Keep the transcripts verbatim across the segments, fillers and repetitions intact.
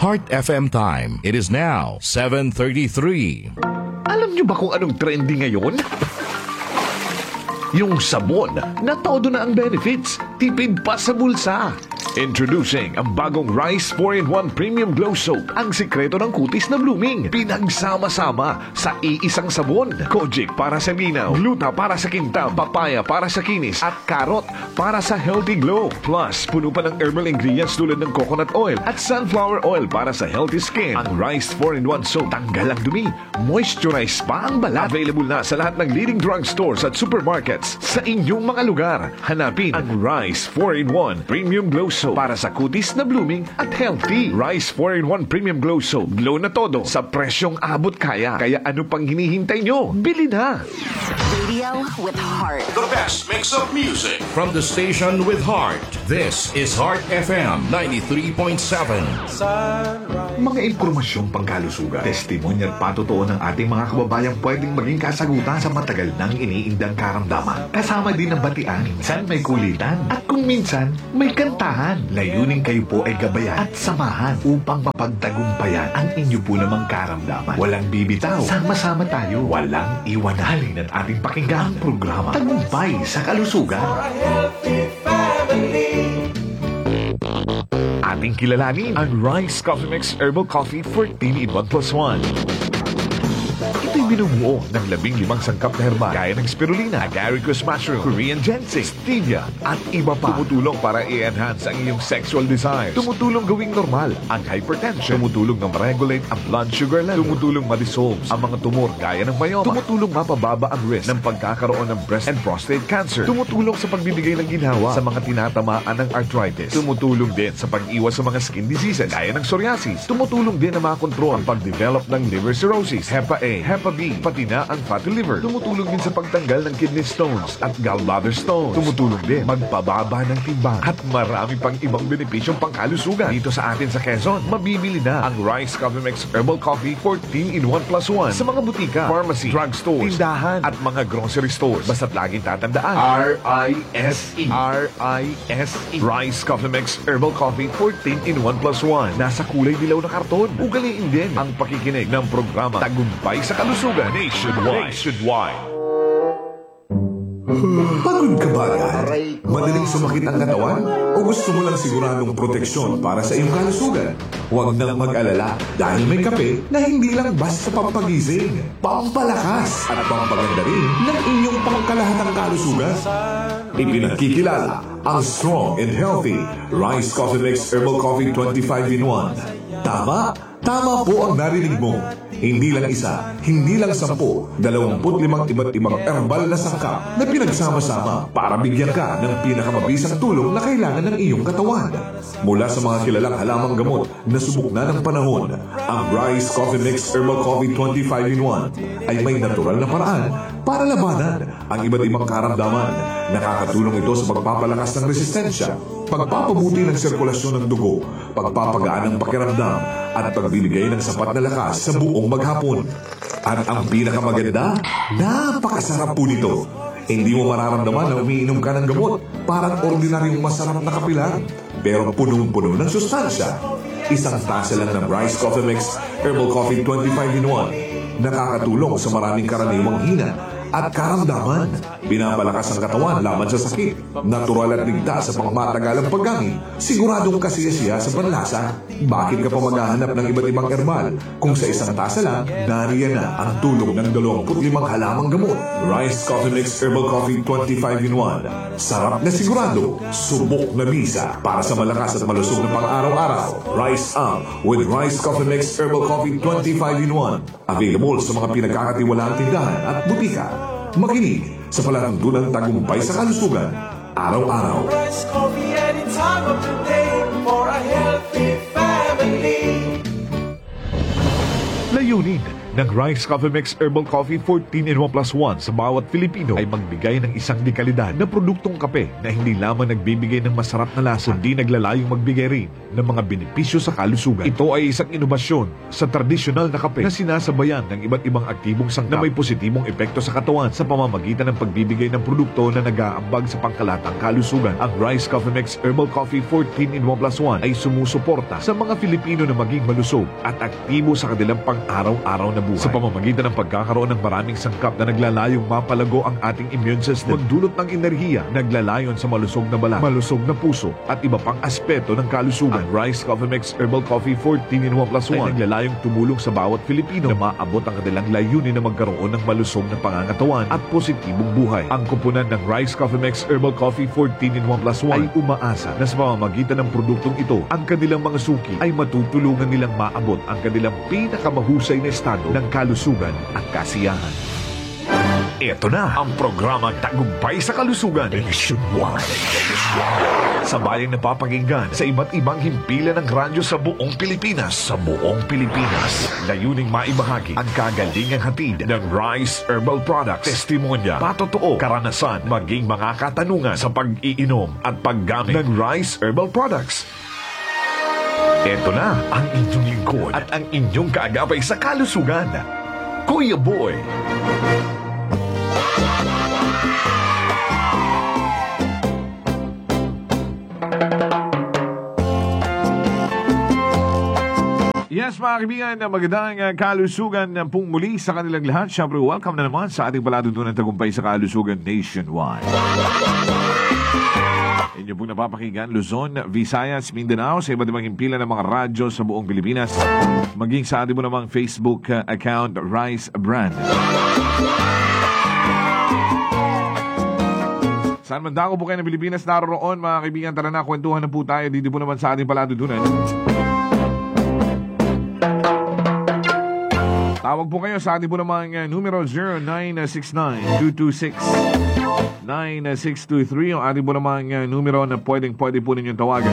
Heart F M time. It is now seven thirty-three. Alam niyo ba kung anong trending ngayon? Yung sabon na todo na ang benefits, tipid pa sa bulsa. Introducing ang bagong Rice four in one Premium Glow Soap. Ang sikreto ng kutis na blooming. Pinagsama-sama sa iisang sabon. Kojic para sa linaw, gluta para sa kintab, papaya para sa kinis, at carrot para sa healthy glow. Plus, puno pa ng herbal ingredients tulad ng coconut oil at sunflower oil para sa healthy skin. Ang Rice four in one Soap, tanggal ang dumi, moisturize pa ang balat. Available na sa lahat ng leading drugstores at supermarkets sa inyong mga lugar. Hanapin ang Rice four in one Premium Glow Soap para sa kutis na blooming at healthy. Rice four in one Premium Glow Soap. Glow na todo sa presyong abot kaya. Kaya ano pang hinihintay nyo? Bili na! Radio with heart. The best mix of music from the station with heart. This is Heart F M ninety-three point seven. Mga impormasyong pangkalusugan, testimonya at patotoo ng ating mga kababayang pwedeng maging kasagutan sa matagal nang iniindang karamdaman. Kasama din ang batian, minsan may kulitan, at kung minsan may kantahan. Layunin kayo po ay gabayan at samahan upang mapagtagumpayan ang inyo po namang karamdaman. Walang bibitaw, sama-sama tayo, walang iwanalin at ating pakinggan ang programa Tagumpay sa Kalusugan. Ating kilalanin ang Rice Coffee Mix Herbal Coffee fourteen in one plus one. Ito'y binubuo ng labing limang sangkap na herbal gaya ng spirulina, agaricus mushroom, Korean ginseng, stevia, at iba pa. Tumutulong para i-enhance ang iyong sexual desires. Tumutulong gawing normal ang hypertension. Tumutulong na ma-regulate ang blood sugar level. Tumutulong ma-dissolve ang mga tumor gaya ng myoma. Tumutulong mapababa ang risk ng pagkakaroon ng breast and prostate cancer. Tumutulong sa pagbibigay ng ginhawa sa mga tinatamaan ng arthritis. Tumutulong din sa pag-iwas sa mga skin diseases gaya ng psoriasis. Tumutulong din na makontrol ang pag-develop ng liver cirrhosis, hepa A, hepa B, pati na ang fatty liver. Tumutulong din sa pagtanggal ng kidney stones at gallbladder stones. Tumutulong din magpababa ng timbang at marami pang ibang benepisyong pangkalusugan. Dito sa atin sa Quezon, mabibili na ang Rice Coffee Mix Herbal Coffee fourteen in one plus one sa mga butika, pharmacy, drugstores, tindahan at mga grocery stores. Basta't laging tatandaan R I S E R I S E Rice Coffee Mix Herbal Coffee fourteen in one plus one. Nasa kulay dilaw na karton. Ugaliin din ang pakikinig ng programa Tagumpay sa Kalusugan nationwide. Nationwide. Pagod ka ba agad? Madaling sumakit ang katawan? O gusto mo lang siguradong proteksyon para sa iyong kalusugan? Huwag nang mag-alala dahil may kape na hindi lang basta pampagising, pampalakas at pampaganda rin ng inyong pangkalahatang kalusugan. Ipinagkikilala ang strong and healthy Rice Coffee Mix Herbal Coffee twenty-five in one. Tama? Tama po ang narinig mo. Hindi lang isa, hindi lang sampu, dalawamput limang iba't ibang herbal na sangkap na pinagsama-sama para bigyan ka ng pinakamabisang tulong na kailangan ng iyong katawan. Mula sa mga kilalang halamang gamot na subok na ng panahon, ang Rice Coffee Mix Herbal Coffee twenty-five in one ay may natural na paraan para labanan ang iba't ibang karamdaman. Nakakatulong ito sa pagpapalakas ng resistensya, pagpapabuti ng sirkulasyon ng dugo, pagpapagaan ng pakiramdam, at pagbibigay ng sapat na lakas sa buong maghapon. At ang pinakamaganda, napakasarap po nito. Hindi mo mararamdaman na umiinom ka ng gamot, parang ordinaryong masarap na kapilan, pero punong-puno ng sustansya. Isang tasa lang ng Rice Coffee Mix Herbal Coffee twenty-five in one. Nakakatulong sa maraming karaniwang hina at karamdaman. Pinapalakas ang katawan laban sa sakit. Natural at ligtas sa pangmatagalang paggamit. Siguradong kasiyasiya sa panlasa. Bakit ka pa maghahanap ng iba't ibang herbal kung sa isang tasa lang, nariyan na ang tulong ng dalawamput limang halamang gamot. Rice Coffee Mix Herbal Coffee twenty-five in one. Sarap na sigurado, subok na bisa para sa malakas at malusog na pang-araw-araw. Rice Up with Rice Coffee Mix Herbal Coffee twenty-five in one. Available sa mga pinagkakatiwalaang tindahan at butika. Makinig sa palatuntunang tagumpay sa kalusugan, araw-araw. Rice coffee any time of the day for a healthy family. Layunin ng Rice Coffee Mix Herbal Coffee fourteen in one plus one sa bawat Filipino ay magbigay ng isang dekalidad na produktong kape na hindi lamang nagbibigay ng masarap na lasa, hindi naglalayong magbigay rin ng mga benepisyo sa kalusugan. Ito ay isang inobasyon sa tradisyonal na kape na sinasabayan ng iba't ibang aktibong sangkap na may positibong epekto sa katawan sa pamamagitan ng pagbibigay ng produkto na nag-aambag sa pangkalatang kalusugan. Ang Rice Coffee Mix Herbal Coffee fourteen in one plus one ay sumusuporta sa mga Filipino na maging malusog at aktibo sa kanilang pang-araw-araw na buhay. Sa pamamagitan ng pagkakaroon ng maraming sangkap na naglalayong mapalago ang ating immune system, magdulot ng enerhiya, naglalayon sa malusog na balat, malusog na puso at iba pang aspeto ng kalusugan. Ang Rice Coffee Mix Herbal Coffee fourteen in one plus one ay naglalayong tumulong sa bawat Filipino na maabot ang kanilang layunin na magkaroon ng malusog na pangangatawan at positibong buhay. Ang kupunan ng Rice Coffee Mix Herbal Coffee fourteen in one plus one ay umaasa na sa pamamagitan ng produktong ito, ang kanilang mga suki ay matutulungan nilang maabot ang kanilang pinakamahusay na estado ng kalusugan at kasiyahan. Ito na ang programa Tagumpay sa Kalusugan Nationwide. Sa bayang napapakinggan sa iba't ibang himpilan ng radyo sa buong Pilipinas. Sa buong Pilipinas. Layuning maibahagi ang kagalingang hatid ng Rice Herbal Products. Testimonya, patotoo, karanasan, maging mga katanungan sa pag-iinom at paggamit ng Rice Herbal Products. Ito na ang inyong lingkod at ang inyong kaagapay sa kalusugan, Kuya Boy. Yes, mga kaibigan, magandang uh, kalusugan uh, pong muli sa kanilang lahat. Siyempre, welcome na naman sa ating palatuntunan Tagumpay sa Kalusugan Nationwide. Inyo pong napapakinggan, Luzon, Visayas, Mindanao, sa iba't ibang himpilan ng mga radyo sa buong Pilipinas, maging sa ating mo namang Facebook uh, account, Rice Brand. Saan man dako po kayo ng Pilipinas naroon, mga kaibigan, tara na, kwentuhan na po tayo dito po naman sa ating palatuntunan. Tawag po kayo sa ating po namang uh, numero zero nine six nine, two two six, nine six two three, yung ating po namang uh, numero na pwedeng pwede po ninyong tawagan.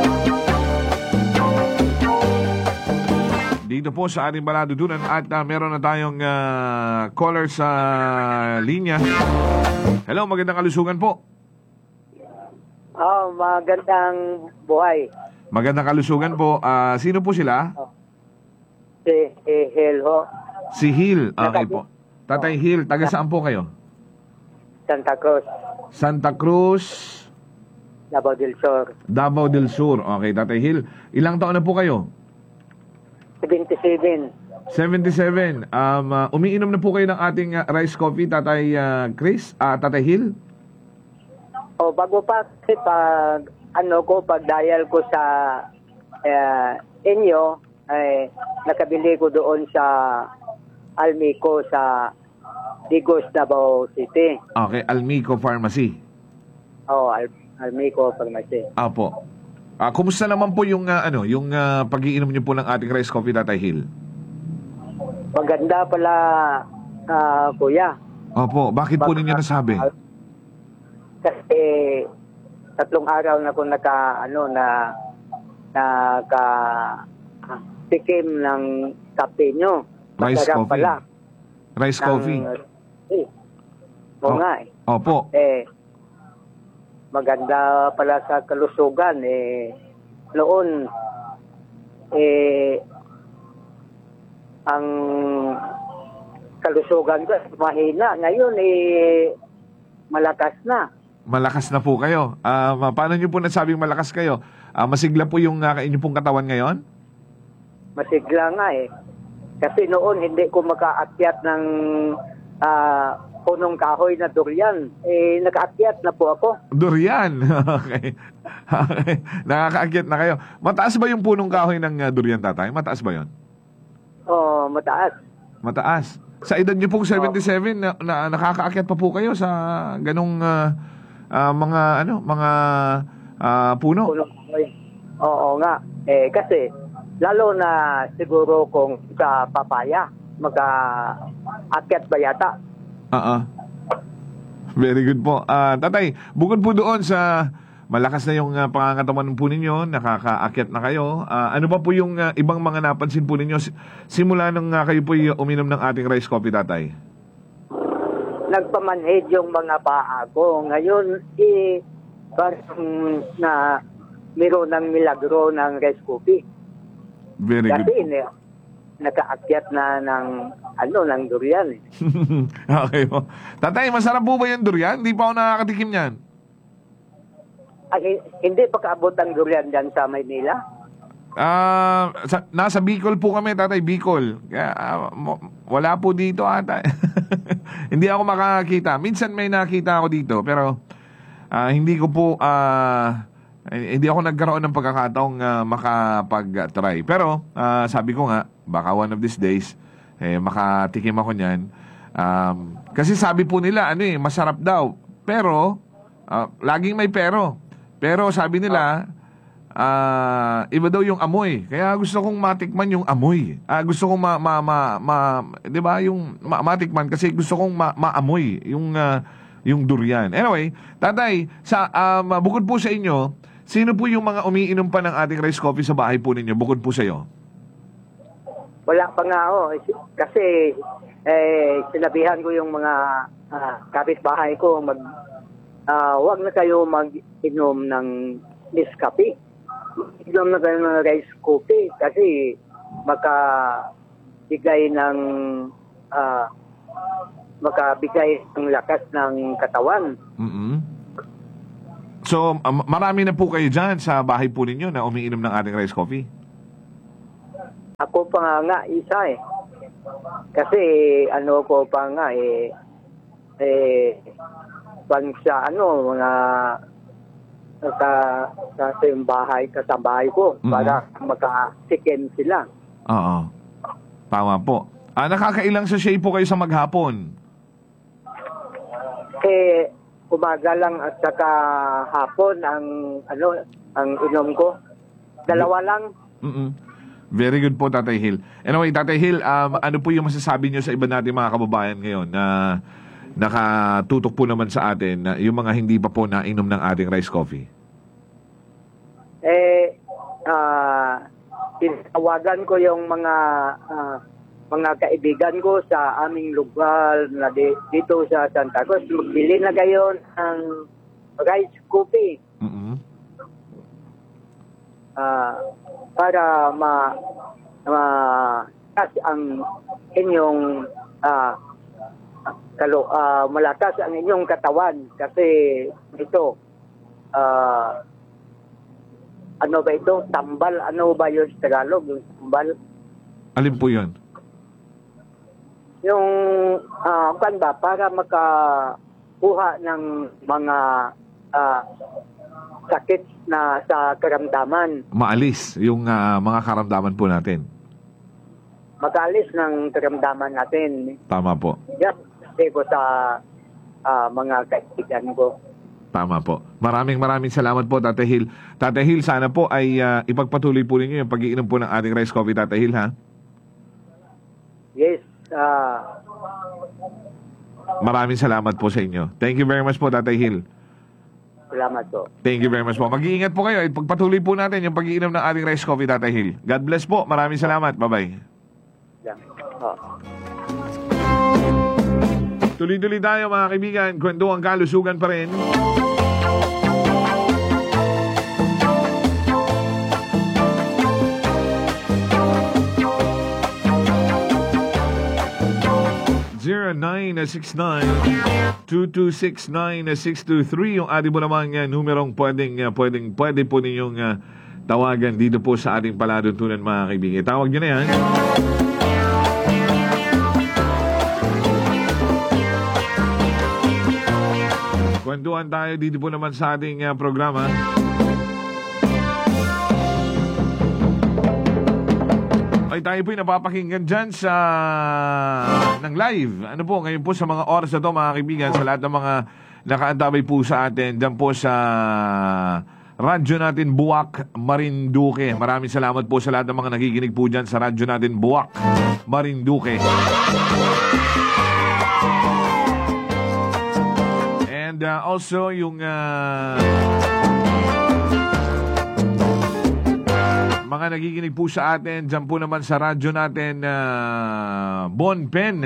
Dito po sa ating palatuntunan at uh, meron na tayong uh, caller sa linya. Hello, magandang kalusugan po. Oh, magandang buhay. Magandang kalusugan po. Uh, sino po sila? Oh. Si eh, Helho. Si Hil. Okay po. Tatay Hil, taga saan po kayo? Santa Cruz. Santa Cruz, Davao del Sur. Davao del Sur. Okay, Tatay Hil. Ilang taon na po kayo? seventy-seven. seventy-seven. Um, uh, umiinom na po kayo ng ating uh, rice coffee, Tatay uh, Chris? Uh, Tatay Hil? O, bago pa kasi pag, ano ko, pag dial ko sa uh, inyo, ay nakabili ko doon sa Almico sa Digos, Davao City. Okay, Almico Pharmacy. Oh, Al Almico Pharmacy. Apo. Ah, kumusta naman po yung uh, ano, yung uh, pag-iinom niyo po ng ating rice coffee, Tatay Hil? Maganda pala, uh, kuya. Opo, bakit po Bak- ninyo nasabi? Kasi tatlong araw na ko naka ano na naka tikim ng kape nyo. Rice Masarap coffee. pala. Rice Ng- coffee. Eh, oo Oh. nga eh. Opo. Eh, maganda pala sa kalusugan. Eh, noon, eh, ang kalusugan ko mahina. Ngayon, eh, malakas na. Malakas na po kayo. Ah, paano niyo po nasabing malakas kayo? Ah, masigla po yung uh, inyo pong katawan ngayon? Masigla nga eh. Kasi noon, hindi ko makaakyat ng ah, punong kahoy na durian. Eh, nakaakyat na po ako. Durian. Okay. Okay. Nakakaakyat na kayo. Mataas ba yung punong kahoy ng uh, durian, Tatay? Mataas ba yon? Oh, mataas. Mataas. Sa edad niyo pong seventy-seven, na, na, nakakaakyat pa po kayo sa ganong uh, uh, mga ano, mga uh, puno? Punong kahoy. Oo nga. Eh, kasi, lalo na siguro kung sa papaya, magka-akyat ba yata? Oo. Very good po. Ah, Tatay, bukod po doon sa malakas na yung uh, pangangatawan po ninyo, nakakaakyat na kayo. Uh, ano ba po yung uh, ibang mga napansin po ninyo si- simula nung uh, kayo po uminom ng ating rice coffee, tatay? Nagpamanhid yung mga paa ko. Ngayon, eh, parang na meron ng milagro ng rice coffee. Very Kasi good. eh, nakaakyat na ng, ano, ng durian. Eh. Okay po. Tatay, masarap po ba yung durian? Hindi pa ako nakakatikim niyan. Ay, hindi pa kaabot ang durian dyan sa Maynila? Ah, sa, nasa Bicol po kami, tatay, Bicol. Kaya, ah, mo- wala po dito ata. Hindi ako makakita. Minsan may nakita ako dito, pero ah, hindi ko po ah, eh, hindi ako nagkaroon ng pagkakataong ah, makapag-try. Pero ah, sabi ko nga, baka one of these days eh makatikim ako niyan. Um, kasi sabi po nila ano eh, masarap daw. Pero ah, laging may pero. Pero sabi nila, ah, iba daw yung amoy. Kaya gusto kong matikman yung amoy. Ah, gusto kong ma, ma, ma, ma- 'di ba, yung ma, matikman kasi gusto kong ma, maamoy yung ah, yung durian. Anyway, tatay, sa um, bukod po sa inyo, sino po yung mga umiinom pa ng ating rice coffee sa bahay po ninyo bukod po sa iyo? Wala pa nga ako. Kasi eh, sinabihan ko yung mga ah, kapitbahay ko, mag, ah, wag na kayo mag-inom ng Nescafe. Inom na kayo ng rice coffee kasi makabigay ng ah, makabigay ng lakas ng katawan. mm So, um, marami na po kayo dyan sa bahay po ninyo na umiinom ng ating rice coffee? Ako pa nga nga isa eh. Kasi ano ko pa nga eh eh pang sa ano mga sa sa yung bahay kasambahay ko Mhm. para makasikin sila. Oo. Tama po. Ah, nakakailang sachet po kayo sa maghapon? Eh umaga lang at saka hapon ang ano ang inom ko. Dalawa lang. mm Very good po, Tatay Hill. Anyway, Tatay Hill, um, ano po yung masasabi nyo sa iba nating mga kababayan ngayon na nakatutok po naman sa atin na yung mga hindi pa po nainom ng ating rice coffee? Eh ah tinawagan ko yung mga ah, mga kaibigan ko sa aming lugar na di, dito sa Santa Cruz. Magbili na kayo ng rice coffee. mm Ah, para ma ma tas ang inyong ah kalo ah, malakas ang inyong katawan kasi ito ah ano ba ito tambal, ano ba yun sa Tagalog, yung tambal, Alin po yun? yung ah kan ba para makakuha ng mga ah, sakit na sa karamdaman, Maalis yung ah, mga karamdaman po natin. magalis ng karamdaman natin. Tama po. Yan, kasi ko sa ah, mga kaibigan ko. Tama po. Maraming maraming salamat po, Tatay Hill. Tatay Hill, sana po ay ah, ipagpatuloy po ninyo yung pag-iinom po ng ating rice coffee, Tatay Hill, ha? Yes, ah, Maraming salamat po sa inyo. Thank you very much po, Tatay Hill. salamat po. Thank you very much po. Mag-iingat po kayo. Ipagpatuloy po natin yung pag-iinom ng ating rice coffee, Tatay Hill. God bless po. Maraming salamat. Bye-bye. Yan. Oh. Tuloy-tuloy tayo, mga kaibigan. Kwentuhan kalusugan pa rin. zero nine six nine two two six nine six two three yung ating po namang uh, numerong pwedeng, uh, pwedeng, pwede po ninyong uh, tawagan dito po sa ating paladuntunan, mga kaibigan. Tawag nyo na yan. Kwentuhan tayo dito po naman sa ating uh, programa. Ay, tayo po'y napapakinggan dyan sa ng live. Ano po, ngayon po sa mga oras na to, mga kaibigan, sa lahat ng mga nakaantabay po sa atin, dyan po sa radyo natin Buwak, Marinduque. Maraming salamat po sa lahat ng mga nakikinig po dyan sa radyo natin Buwak, Marinduque. And And uh, also yung uh, mga nagiginig po sa atin, dyan po naman sa radyo natin, uh, Bon Pen.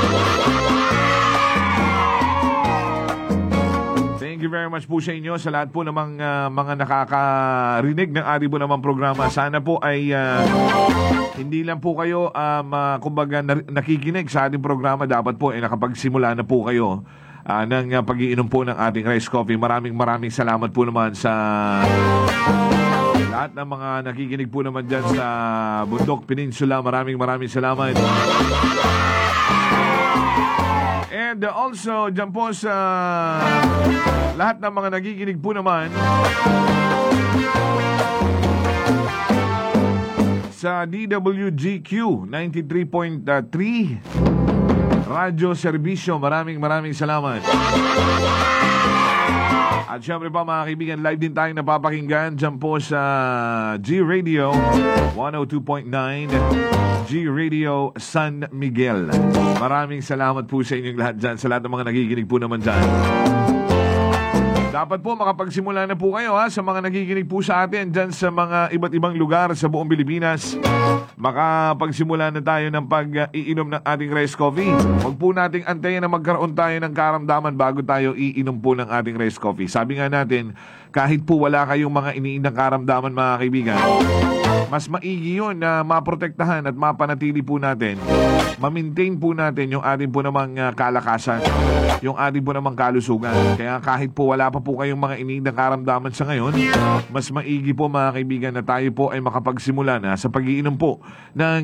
Thank you very much po sa inyo, sa lahat po namang uh, mga nakakarinig ng ating po namang programa. Sana po ay uh, hindi lang po kayo um, uh, kumbaga na- nakikinig sa ating programa. Dapat po ay nakapagsimula na po kayo uh, ng uh, pag-iinom po ng ating rice coffee. Maraming maraming salamat po naman sa lahat ng mga nakikinig po naman dyan sa Bundok Peninsula. Maraming maraming salamat. And also, dyan po sa lahat ng mga nagiginig po naman sa D W G Q ninety-three point three Radyo Serbisyo. Maraming maraming salamat. At syempre pa mga kaibigan, live din tayong napapakinggan dyan po sa G Radio one oh two point nine, G Radio San Miguel. Maraming salamat po sa inyong lahat dyan, sa lahat ng mga nakikinig po naman dyan. Dapat po makapagsimula na po kayo ha, sa mga nakikinig po sa atin dyan sa mga iba't ibang lugar sa buong Pilipinas. Makapagsimula na tayo ng pag-iinom ng ating rice coffee. Huwag po nating antayin na magkaroon tayo ng karamdaman bago tayo iinom po ng ating rice coffee. Sabi nga natin, kahit po wala kayong mga iniindang karamdaman mga kaibigan, mas maigi yun na maprotektahan at mapanatili po natin, ma-maintain po natin yung ating po namang uh, kalakasan, yung ating po namang kalusugan. Kaya kahit po wala pa po kayong mga iniindang karamdaman sa ngayon, mas maigi po mga kaibigan na tayo po ay makapagsimula na sa pag-iinom po ng